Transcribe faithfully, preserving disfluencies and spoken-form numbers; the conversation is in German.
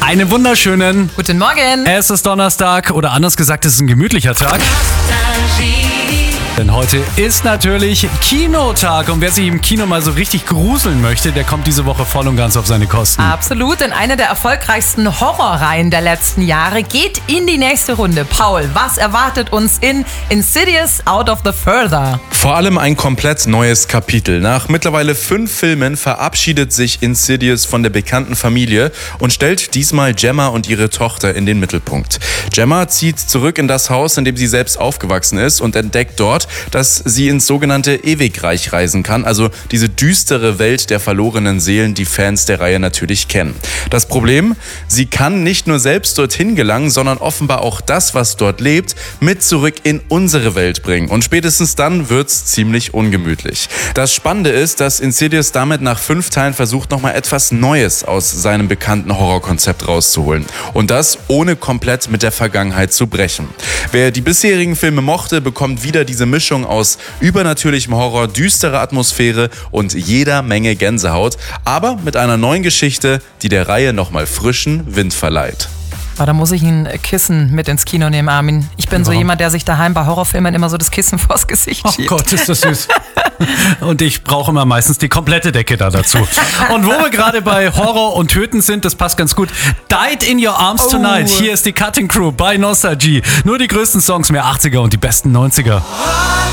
Einen wunderschönen Guten Morgen. Es ist Donnerstag oder anders gesagt, es ist ein gemütlicher Tag. Denn heute ist natürlich Kinotag und wer sich im Kino mal so richtig gruseln möchte, der kommt diese Woche voll und ganz auf seine Kosten. Absolut, denn eine der erfolgreichsten Horrorreihen der letzten Jahre geht in die nächste Runde. Paul, was erwartet uns in Insidious Out of the Further? Vor allem ein komplett neues Kapitel. Nach mittlerweile fünf Filmen verabschiedet sich Insidious von der bekannten Familie und stellt diesmal Gemma und ihre Tochter in den Mittelpunkt. Gemma zieht zurück in das Haus, in dem sie selbst aufgewachsen ist und entdeckt dort, dass sie ins sogenannte Ewigreich reisen kann, also diese düstere Welt der verlorenen Seelen, die Fans der Reihe natürlich kennen. Das Problem, sie kann nicht nur selbst dorthin gelangen, sondern offenbar auch das, was dort lebt, mit zurück in unsere Welt bringen. Und spätestens dann wird's ziemlich ungemütlich. Das Spannende ist, dass Insidious damit nach fünf Teilen versucht, nochmal etwas Neues aus seinem bekannten Horrorkonzept rauszuholen. Und das ohne komplett mit der Vergangenheit zu brechen. Wer die bisherigen Filme mochte, bekommt wieder diese Mischung aus übernatürlichem Horror, düsterer Atmosphäre und jeder Menge Gänsehaut, aber mit einer neuen Geschichte, die der Reihe nochmal frischen Wind verleiht. Oh, da muss ich ein Kissen mit ins Kino nehmen, Armin. Ich bin Warum? so jemand, der sich daheim bei Horrorfilmen immer so das Kissen vors Gesicht Oh schiebt. Gott, ist das süß. Und ich brauche immer meistens die komplette Decke da dazu. Und wo wir gerade bei Horror und Töten sind, das passt ganz gut. Died in Your Arms Tonight. Oh. Hier ist die Cutting Crew bei Nostalgie. Nur die größten Songs, mehr achtziger und die besten neunziger.